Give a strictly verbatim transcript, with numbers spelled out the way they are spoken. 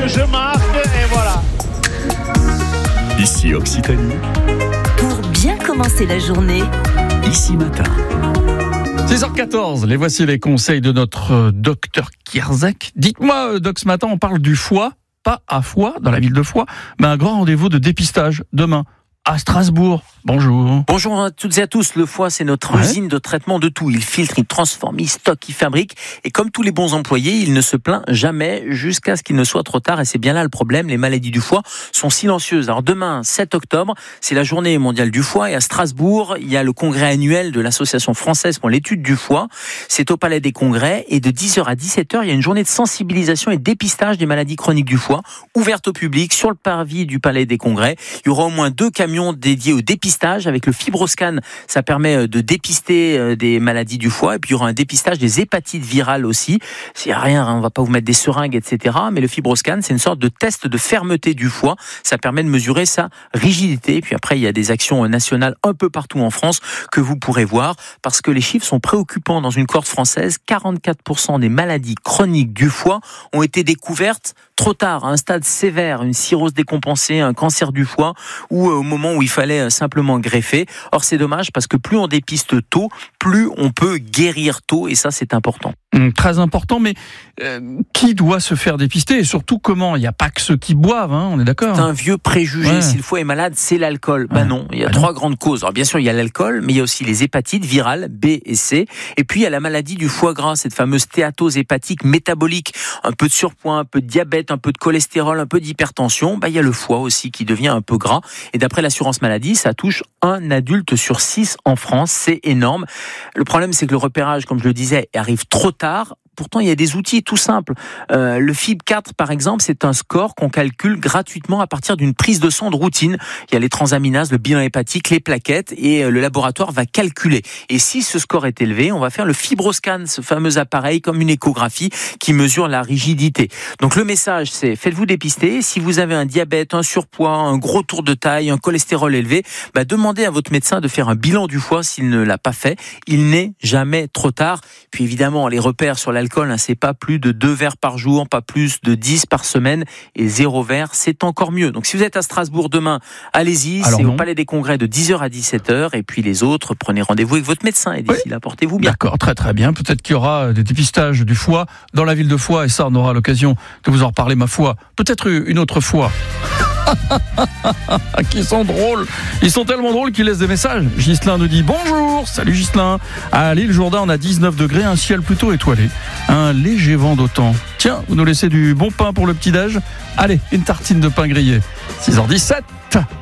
je marque et voilà. Ici Occitanie. Pour bien commencer la journée. Ici Matin. six heures quatorze, les voici les conseils de notre euh, docteur Kierzek. Dites-moi, euh, Doc, ce matin, on parle du foie, pas à Foix, dans la ville de Foix, mais un grand rendez-vous de dépistage demain à Strasbourg. Bonjour. Bonjour à toutes et à tous. Le foie, c'est notre Ouais. usine de traitement de tout. Il filtre, il transforme, il stocke, il fabrique. Et comme tous les bons employés, il ne se plaint jamais jusqu'à ce qu'il ne soit trop tard. Et c'est bien là le problème. Les maladies du foie sont silencieuses. Alors demain, sept octobre, c'est la journée mondiale du foie. Et à Strasbourg, il y a le congrès annuel de l'Association française pour l'étude du foie. C'est au Palais des Congrès. Et de dix heures à dix-sept heures, il y a une journée de sensibilisation et de dépistage des maladies chroniques du foie, ouverte au public sur le parvis du Palais des Congrès. Il y aura au moins deux camions dédiés au dépistage avec le FibroScan. Ça permet de dépister des maladies du foie. Et puis il y aura un dépistage des hépatites virales aussi. S'il n'y a rien, on ne va pas vous mettre des seringues, et cetera. Mais le FibroScan, c'est une sorte de test de fermeté du foie. Ça permet de mesurer sa rigidité. Et puis après, il y a des actions nationales un peu partout en France que vous pourrez voir parce que les chiffres sont préoccupants dans une cohorte française. quarante-quatre pour cent des maladies chroniques du foie ont été découvertes trop tard, à un stade sévère, une cirrhose décompensée, un cancer du foie, ou au moment où il fallait simplement greffer. Or, c'est dommage parce que plus on dépiste tôt, plus on peut guérir tôt, et ça, c'est important. Hum, très important, mais euh, qui doit se faire dépister et surtout comment ? Il n'y a pas que ceux qui boivent, hein, on est d'accord ? C'est un vieux préjugé. Ouais. Si le foie est malade, c'est l'alcool. Bah Ouais. non, il y a Bah trois non. grandes causes. Alors bien sûr, il y a l'alcool, mais il y a aussi les hépatites virales B et C. Et puis il y a la maladie du foie gras, cette fameuse stéatose hépatique métabolique. Un peu de surpoids, un peu de diabète, un peu de cholestérol, un peu d'hypertension. Bah il y a le foie aussi qui devient un peu gras. Et d'après l'assurance maladie, ça touche un adulte sur six en France. C'est énorme. Le problème, c'est que le repérage, comme je le disais, arrive trop tard. Pourtant, il y a des outils tout simples. Euh, le F I B quatre, par exemple, c'est un score qu'on calcule gratuitement à partir d'une prise de sang de routine. Il y a les transaminases, le bilan hépatique, les plaquettes, et le laboratoire va calculer. Et si ce score est élevé, on va faire le FibroScan, ce fameux appareil comme une échographie qui mesure la rigidité. Donc le message, c'est faites-vous dépister. Si vous avez un diabète, un surpoids, un gros tour de taille, un cholestérol élevé, bah demandez à votre médecin de faire un bilan du foie s'il ne l'a pas fait. Il n'est jamais trop tard. Puis évidemment, les repères sur la L'alcool, hein, c'est pas plus de deux verres par jour, pas plus de dix par semaine, et zéro verre, c'est encore mieux. Donc si vous êtes à Strasbourg demain, allez-y, Alors c'est non. au Palais des Congrès de dix heures à dix-sept heures, et puis les autres, prenez rendez-vous avec votre médecin, et d'ici Oui. là, portez-vous bien. D'accord, très très bien. Peut-être qu'il y aura des dépistages du foie dans la ville de Foix, et ça, on aura l'occasion de vous en reparler, ma foi. Peut-être une autre fois. Qui sont drôles. Ils sont tellement drôles qu'ils laissent des messages. Ghislain nous dit bonjour. Salut Ghislain. À l'île Jourdain, on a dix-neuf degrés, un ciel plutôt étoilé. Un léger vent d'automne. Tiens, vous nous laissez du bon pain pour le petit-déj. Allez, une tartine de pain grillé. six heures dix-sept.